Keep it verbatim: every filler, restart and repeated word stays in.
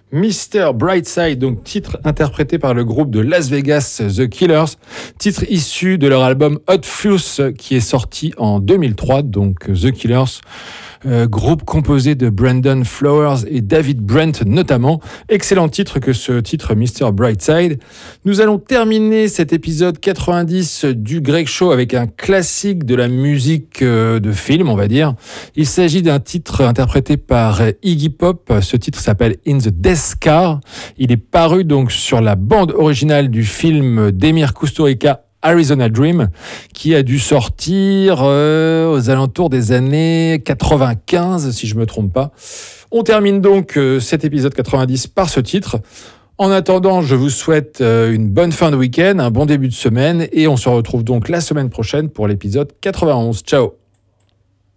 mister Brightside, donc titre interprété par le groupe de Las Vegas The Killers, titre issu de leur album Hot Fuse qui est sorti en deux mille trois, donc The Killers. Euh, groupe composé de Brandon Flowers et David Brent notamment. Excellent titre que ce titre mister Brightside. Nous allons terminer cet épisode quatre-vingt-dix du Greg Show avec un classique de la musique euh, de film, on va dire. Il s'agit d'un titre interprété par Iggy Pop. Ce titre s'appelle In the Death Car. Il est paru donc sur la bande originale du film d'Emir Kusturica, Arizona Dream, qui a dû sortir euh, aux alentours des années quatre-vingt-quinze, si je ne me trompe pas. On termine donc euh, cet épisode quatre-vingt-dix par ce titre. En attendant, je vous souhaite euh, une bonne fin de week-end, un bon début de semaine, et on se retrouve donc la semaine prochaine pour l'épisode quatre-vingt-onze. Ciao!